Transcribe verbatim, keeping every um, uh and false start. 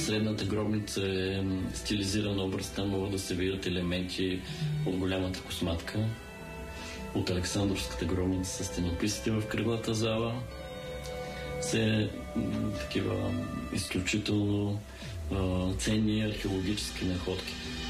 средната гробница е стилизиран образ, там могат да се видят елементи от голямата косматка. От Александровската гробница са стенописите в кръглата зала. Все такива изключително а, ценни археологически находки.